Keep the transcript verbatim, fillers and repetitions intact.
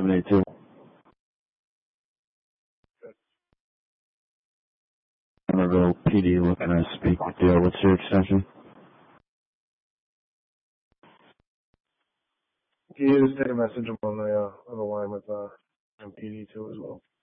seven eight two. Somerville P D looking to speak with you. What's your extension? Can you just take a message? I'm on the uh, on the line with uh, M P D too as well.